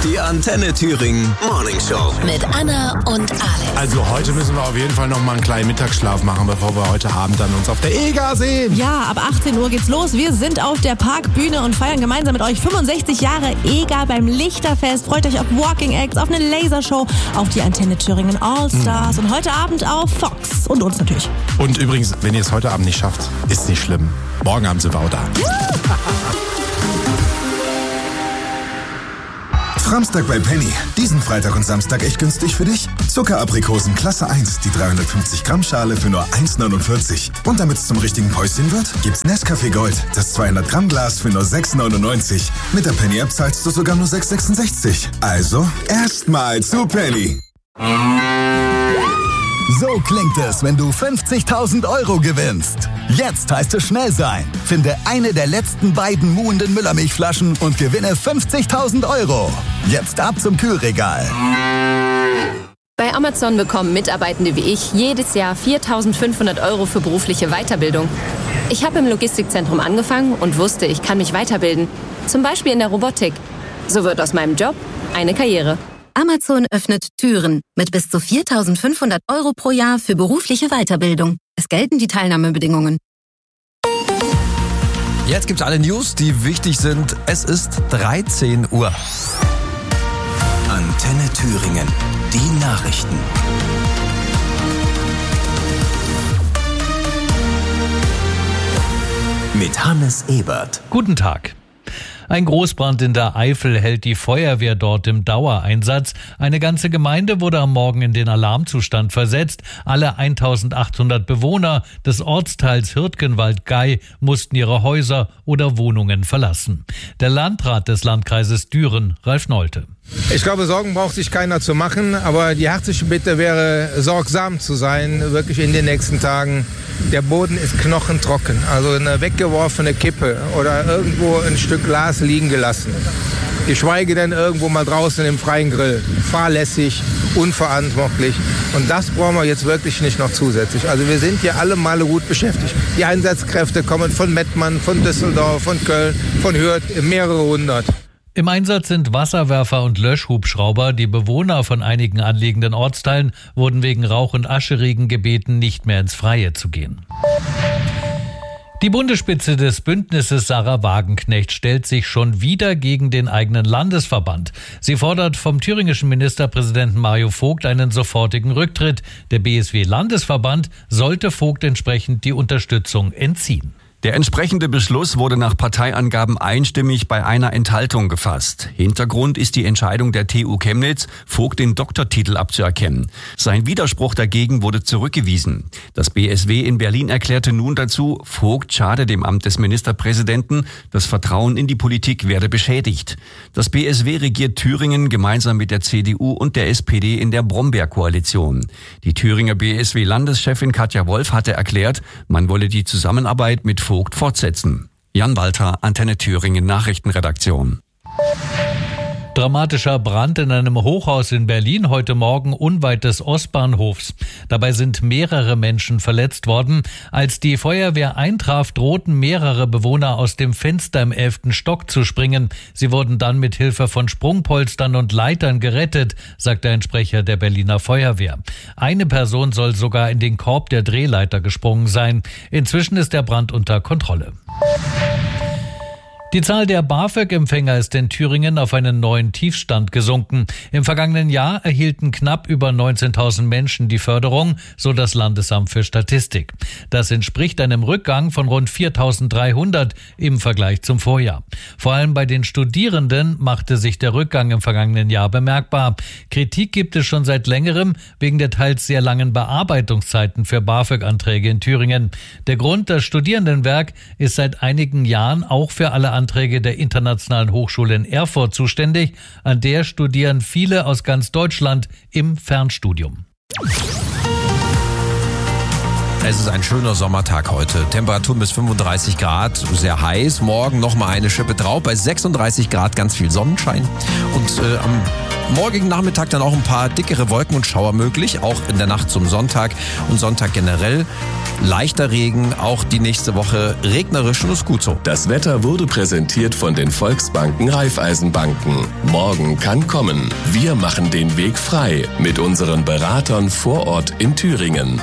Die Antenne Thüringen Morning Show. Mit Anna und Alex. Also heute müssen wir auf jeden Fall noch mal einen kleinen Mittagsschlaf machen, bevor wir heute Abend dann uns auf der EGA sehen. Ja, ab 18 Uhr geht's los. Wir sind auf der Parkbühne und feiern gemeinsam mit euch 65 Jahre EGA beim Lichterfest. Freut euch auf Walking Acts, auf eine Lasershow, auf die Antenne Thüringen All-Stars und heute Abend auf Fox und uns natürlich. Und übrigens, wenn ihr es heute Abend nicht schafft, ist nicht schlimm. Morgen Abend sind wir auch da. Samstag bei Penny. Diesen Freitag und Samstag echt günstig für dich. Zuckeraprikosen Klasse 1, die 350 Gramm Schale für nur 1,49. Und damit es zum richtigen Päuschen wird, gibt's Nescafé Gold, das 200 Gramm Glas für nur 6,99. Mit der Penny App zahlst du sogar nur 6,66. Also erstmal zu Penny. So klingt es, wenn du 50.000 Euro gewinnst. Jetzt heißt es schnell sein. Finde eine der letzten beiden muhenden Müllermilchflaschen und gewinne 50.000 Euro. Jetzt ab zum Kühlregal. Bei Amazon bekommen Mitarbeitende wie ich jedes Jahr 4.500 Euro für berufliche Weiterbildung. Ich habe im Logistikzentrum angefangen und wusste, ich kann mich weiterbilden. Zum Beispiel in der Robotik. So wird aus meinem Job eine Karriere. Amazon öffnet Türen mit bis zu 4.500 Euro pro Jahr für berufliche Weiterbildung. Es gelten die Teilnahmebedingungen. Jetzt gibt's alle News, die wichtig sind. Es ist 13 Uhr. Antenne Thüringen. Die Nachrichten. Mit Hannes Ebert. Guten Tag. Ein Großbrand in der Eifel hält die Feuerwehr dort im Dauereinsatz. Eine ganze Gemeinde wurde am Morgen in den Alarmzustand versetzt. Alle 1.800 Bewohner des Ortsteils Hirtgenwald-Gey mussten ihre Häuser oder Wohnungen verlassen. Der Landrat des Landkreises Düren, Ralf Nolte. Ich glaube, Sorgen braucht sich keiner zu machen, aber die herzliche Bitte wäre, sorgsam zu sein, wirklich in den nächsten Tagen. Der Boden ist knochentrocken, also eine weggeworfene Kippe oder irgendwo ein Stück Glas liegen gelassen. Geschweige denn irgendwo mal draußen im freien Grill. Fahrlässig, unverantwortlich. Und das brauchen wir jetzt wirklich nicht noch zusätzlich. Also wir sind hier alle Male gut beschäftigt. Die Einsatzkräfte kommen von Mettmann, von Düsseldorf, von Köln, von Hürth, mehrere hundert. Im Einsatz sind Wasserwerfer und Löschhubschrauber. Die Bewohner von einigen anliegenden Ortsteilen wurden wegen Rauch- und Ascheregen gebeten, nicht mehr ins Freie zu gehen. Die Bundesspitze des Bündnisses Sarah Wagenknecht stellt sich schon wieder gegen den eigenen Landesverband. Sie fordert vom thüringischen Ministerpräsidenten Mario Vogt einen sofortigen Rücktritt. Der BSW-Landesverband sollte Vogt entsprechend die Unterstützung entziehen. Der entsprechende Beschluss wurde nach Parteiangaben einstimmig bei einer Enthaltung gefasst. Hintergrund ist die Entscheidung der TU Chemnitz, Vogt den Doktortitel abzuerkennen. Sein Widerspruch dagegen wurde zurückgewiesen. Das BSW in Berlin erklärte nun dazu, Vogt schade dem Amt des Ministerpräsidenten, das Vertrauen in die Politik werde beschädigt. Das BSW regiert Thüringen gemeinsam mit der CDU und der SPD in der Brombeer-Koalition. Die Thüringer BSW-Landeschefin Katja Wolf hatte erklärt, man wolle die Zusammenarbeit mit Vogt fortsetzen. Jan Walter, Antenne Thüringen Nachrichtenredaktion. Dramatischer Brand in einem Hochhaus in Berlin heute Morgen unweit des Ostbahnhofs. Dabei sind mehrere Menschen verletzt worden. Als die Feuerwehr eintraf, drohten mehrere Bewohner aus dem Fenster im 11. Stock zu springen. Sie wurden dann mit Hilfe von Sprungpolstern und Leitern gerettet, sagt ein Sprecher der Berliner Feuerwehr. Eine Person soll sogar in den Korb der Drehleiter gesprungen sein. Inzwischen ist der Brand unter Kontrolle. Die Zahl der BAföG-Empfänger ist in Thüringen auf einen neuen Tiefstand gesunken. Im vergangenen Jahr erhielten knapp über 19.000 Menschen die Förderung, so das Landesamt für Statistik. Das entspricht einem Rückgang von rund 4.300 im Vergleich zum Vorjahr. Vor allem bei den Studierenden machte sich der Rückgang im vergangenen Jahr bemerkbar. Kritik gibt es schon seit längerem wegen der teils sehr langen Bearbeitungszeiten für BAföG-Anträge in Thüringen. Der Grund, das Studierendenwerk ist seit einigen Jahren auch für alle Anträge der Internationalen Hochschule in Erfurt zuständig. An der studieren viele aus ganz Deutschland im Fernstudium. Es ist ein schöner Sommertag heute. Temperaturen bis 35 Grad, sehr heiß. Morgen nochmal eine Schippe drauf. Bei 36 Grad ganz viel Sonnenschein. Und am morgigen Nachmittag dann auch ein paar dickere Wolken und Schauer möglich. Auch in der Nacht zum Sonntag und Sonntag generell. Leichter Regen, auch die nächste Woche regnerisch und ist gut so. Das Wetter wurde präsentiert von den Volksbanken Raiffeisenbanken. Morgen kann kommen. Wir machen den Weg frei mit unseren Beratern vor Ort in Thüringen.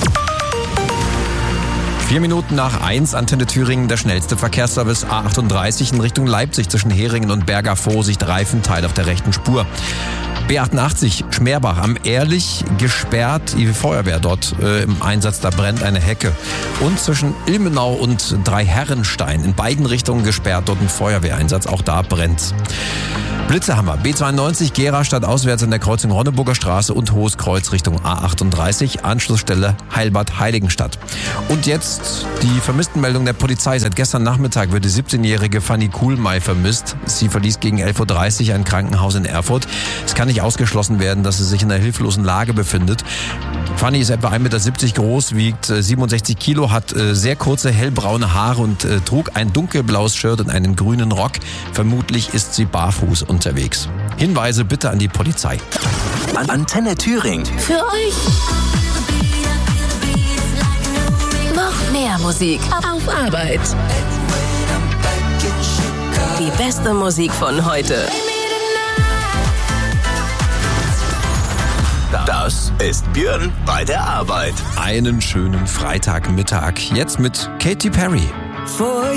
4 Minuten nach 1, Antenne Thüringen, der schnellste Verkehrsservice A38 in Richtung Leipzig zwischen Heringen und Berger Vorsicht, Reifenteil auf der rechten Spur. B88 Schmerbach am Ehrlich gesperrt, die Feuerwehr dort im Einsatz, da brennt eine Hecke. Und zwischen Ilmenau und Dreiherrenstein in beiden Richtungen gesperrt, dort ein Feuerwehreinsatz, auch da brennt's. Blitzehammer, B92 Gera stadtauswärts an der Kreuzung Ronneburger Straße und Hohes Kreuz Richtung A38, Anschlussstelle Heilbad-Heiligenstadt. Und jetzt die Vermisstenmeldung der Polizei. Seit gestern Nachmittag wird die 17-jährige Fanny Kuhlmey vermisst. Sie verließ gegen 11.30 Uhr ein Krankenhaus in Erfurt. Es kann nicht ausgeschlossen werden, dass sie sich in einer hilflosen Lage befindet. Fanny ist etwa 1,70 Meter groß, wiegt 67 Kilo, hat sehr kurze hellbraune Haare und trug ein dunkelblaues Shirt und einen grünen Rock. Vermutlich ist sie barfuß unterwegs. Hinweise bitte an die Polizei. Antenne Thüringen. Für euch. Noch mehr Musik auf Arbeit. Die beste Musik von heute. Das ist Björn bei der Arbeit. Einen schönen Freitagmittag. Jetzt mit Katy Perry.